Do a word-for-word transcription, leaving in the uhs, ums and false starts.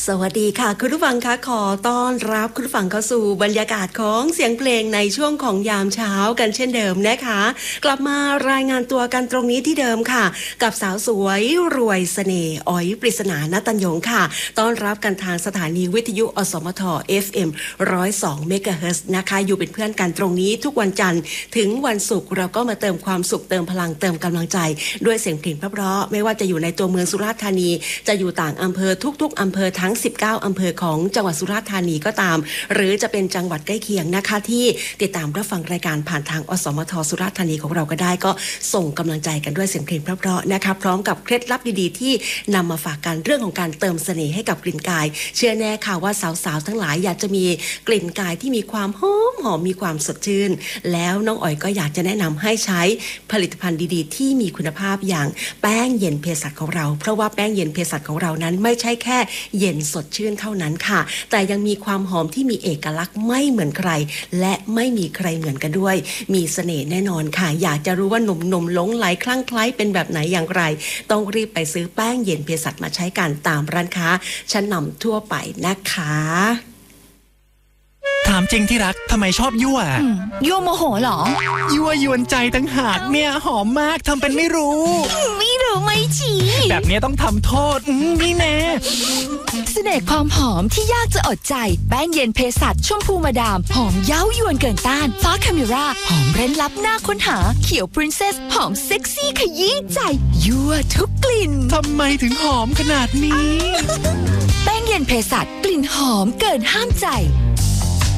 สวัสดีค่ะคุณผู้ฟังคะขอต้อนรับคุณผู้ฟังเข้าสู่บรรยากาศของเสียงเพลงในช่วงของยามเช้ากันเช่นเดิมนะคะกลับมารายงานตัวกันตรงนี้ที่เดิมค่ะกับสาวสวยรวยเสน่ห์อ๋อยปริศนาณตัญญงค่ะต้อนรับกันทางสถานีวิทยุอสมท เอฟ เอ็ม หนึ่งร้อยสอง เมกะเฮิรตซ์นะคะอยู่เป็นเพื่อนกันตรงนี้ทุกวันจันทร์ถึงวันศุกร์เราก็มาเติมความสุขเติมพลังเติมกำลังใจด้วยเสียงเพลงเพราะๆไม่ว่าจะอยู่ในตัวเมืองสุราษฎร์ธานีจะอยู่ต่างอำเภอทุกๆอำเภอทั้งสิบเก้าอำเภอของจังหวัดสุราษฎร์ธานีก็ตามหรือจะเป็นจังหวัดใกล้เคียงนะคะที่ติดตามรับฟังรายการผ่านทางอสมทสุราษฎร์ธานีของเราก็ได้ก็ส่งกำลังใจกันด้วยเสียงเพลงเพราะๆนะคะพร้อมกับเคล็ดลับดีๆที่นำมาฝากกันเรื่องของการเติมเสน่ห์ให้กับกลิ่นกายเชื่อแน่ค่ะว่าสาวๆทั้งหลายอยากจะมีกลิ่นกายที่มีความหอมหอมมีความสดชื่นแล้วน้องอ๋อยก็อยากจะแนะนำให้ใช้ผลิตภัณฑ์ดีๆที่มีคุณภาพอย่างแป้งเย็นเภสัชของเราเพราะว่าแป้งเย็นเภสัชของเรานั้นไม่ใช่แค่เย็นสดชื่นเท่านั้นค่ะแต่ยังมีความหอมที่มีเอกลักษณ์ไม่เหมือนใครและไม่มีใครเหมือนกันด้วยมีเสน่ห์แน่นอนค่ะอยากจะรู้ว่าหนุ่มๆหลงไหลคลั่งไคล้เป็นแบบไหนอย่างไรต้องรีบไปซื้อแป้งเย็นเภสัชมาใช้กันตามร้านค้าชั้นนำทั่วไปนะคะถามจริงที่รักทำไมชอบยั่วยั่วโมโหเหรอยั่วยวนใจตั้งหากเนี่ยหอมมากทำเป็นไม่รู้ไม่รู้ไม่จีแบบนี้ต้องทำโทษนี่แน่เสน่ห์ความหอมที่ยากจะอดใจแป้งเย็นเภสัชชมพูมาดามหอมเย้ายวนเกินต้านฟ้าคาเมราหอมเร้นลับหน้าค้นหาเขียวปรินเซสหอมเซ็กซี่ขยี้ใจยั่วทุกกลิ่นทำไมถึงหอมขนาดนี้แป้งเย็นเภสัชกลิ่นหอมเกินห้ามใจ